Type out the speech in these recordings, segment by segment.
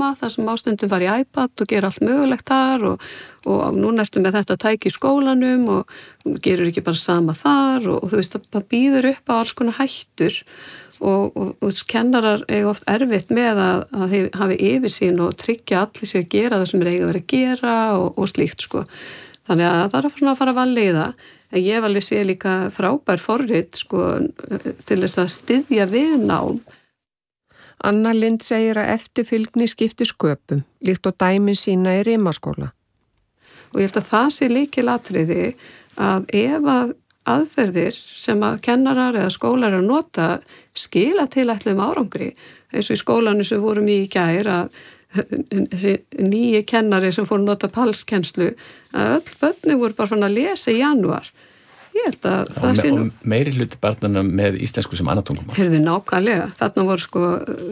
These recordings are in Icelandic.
heima þar sem ástundum fara í iPad og gera allt mögulegt þar og núna ertu með þetta tæki í skólanum og gerur ekki bara sama þar og þú veist, það býður upp á alls konar hættur og kennarar eiga oft erfitt með að hafi yfirsýn og tryggja allir sig að gera það sem eiga að vera að gera og slíkt sko. Þannig að það er að fara að valleiða. En ég hef alveg séð líka frábær forrit sko, til þess að styðja við nám. Anna Lind segir að eftirfylgni skipti sköpum, líkt og dæmin sína í rimaskóla. Og ég held að það sé lykilatriði að ef að aðferðir sem að kennarar eða skólar að nota skila tilætluðum árangri, eins og í skólanum sem vorum í gær að þessi nýji kennari sem fór að nota palskennslu, að öll börnin voru bara fann að lesa í janúar. Ég held að það sé nú... Og meiri hluti barnanna með íslensku sem annað tungumál. Heyrðu nákvæmlega. Þarna voru sko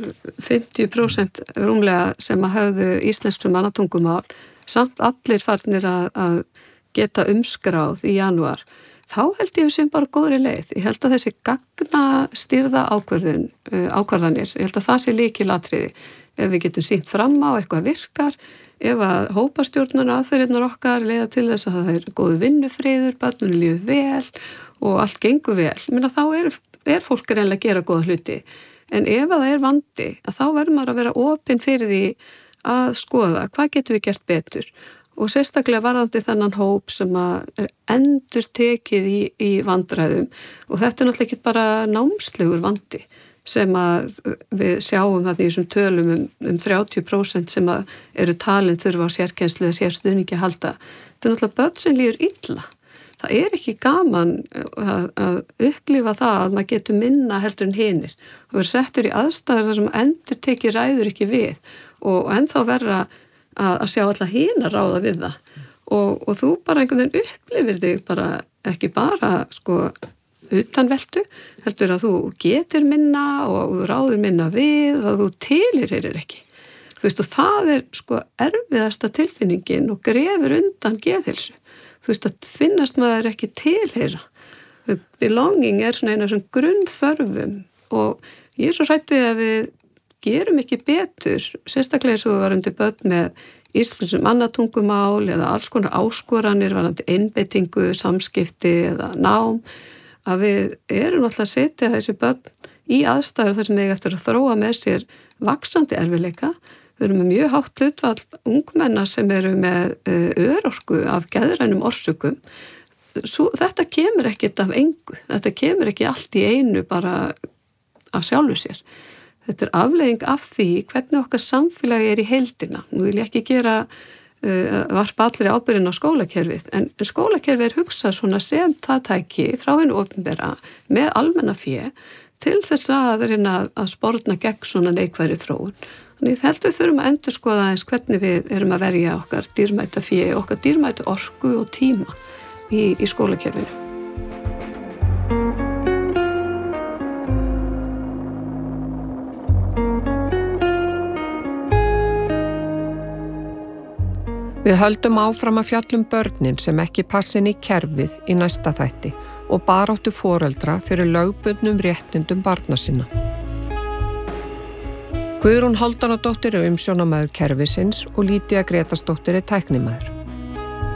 50% rúmlega sem að höfðu íslensku sem annað tungumál, samt allir farnir að geta umskráð í janúar. Þá held ég sem bara góðri leið. Ég held að þessi gagnastýrða ákvarðanir, ég held að það sé lykilatriði. Ef við getum sýnt fram á eitthvað virkar, ef að hópastjórnar aðferðirnar okkar leiða til þess að það er góðu vinnufriður, börnunum líður vel og allt gengur vel. Menna, þá er fólk reynilega að gera góða hluti. En ef að það er vandi, að þá verður maður að vera opinn fyrir því að skoða hvað getum við gert betur. Og sérstaklega varðandi þennan hóp sem er endur tekið í vandræðum og þetta er náttúrulega ekki bara námslegur vandi sem að við sjáum þarna í þessum tölum 30% sem að eru talin þurfa á sérkennslu eða sérstuðningi að halda. Þetta er náttúrulega börn sem líður illa. Það er ekki gaman að upplifa það að maður getur minna heldur en hinir og verður settur í aðstæður þar sem endur tekið ræður ekki við og ennþá verra að sjá alla hina ráða við það og þú bara einhvern veginn upplifir þig bara ekki bara sko utanveltu, heldur að þú getur minna og þú ráður minna við og þú tilheyrir ekki. Þú veist og það er sko erfiðasta tilfinningin og grefur undan geðheilsu. Þú veist að finnast maður ekki tilheyra. Belonging er svona eina svona grunnþörfum og ég er svo hrædd við að við gerum ekki betur, sérstaklega eins og við varum undir börn með íslensku sem annað tungumál eða alls konar áskoranir varðandi einbeitingu, samskipti eða nám, að við erum alltaf að setja þessi börn í aðstæður þar sem eiga eftir að þróa með sér vaxandi erfiðleika. Við erum með mjög hátt hlutfall ungmenna sem eru með örorku af geðrænum orsökum. Þetta kemur ekkert af engu, þetta kemur ekki allt í einu bara af sjálfu sér. Þetta er afleiðing af því hvernig okkar samfélagi er í heildina. Nú vil ég ekki gera varpa allir ábyrgðin á skólakerfið, en skólakerfið er hugsað svona sem það tæki frá hinu opinbera með almenna fé til þess að reyna að sporna gegn svona neikvæðri þróun. Þannig ég held við þurfum að endurskoða eins hvernig við erum að verja okkar dýrmæta fé, okkar dýrmæta orku og tíma í skólakerfinu. Við höldum áfram að fjallum börnin sem ekki passin í kerfið í næsta þætti og baráttu foreldra fyrir lögbundnum réttindum barna sinna. Guðrún Hálfdánadóttir er umsjónarmaður kerfisins og Lýdía Grétarsdóttir er tæknimaður.